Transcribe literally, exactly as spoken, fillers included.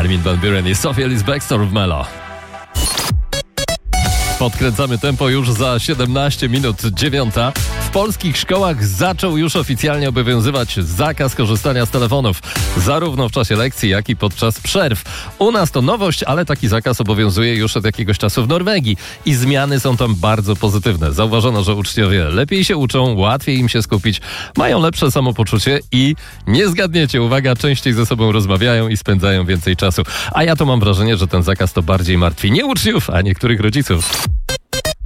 Armin van Buuren i Sophia Ellis Bextor w Melo. Podkręcamy tempo już za siedemnaście minut dziewiąta. W polskich szkołach zaczął już oficjalnie obowiązywać zakaz korzystania z telefonów, zarówno w czasie lekcji, jak i podczas przerw. U nas to nowość, ale taki zakaz obowiązuje już od jakiegoś czasu w Norwegii i zmiany są tam bardzo pozytywne. Zauważono, że uczniowie lepiej się uczą, łatwiej im się skupić, mają lepsze samopoczucie i nie zgadniecie, uwaga, częściej ze sobą rozmawiają i spędzają więcej czasu. A ja to mam wrażenie, że ten zakaz to bardziej martwi nie uczniów, a niektórych rodziców.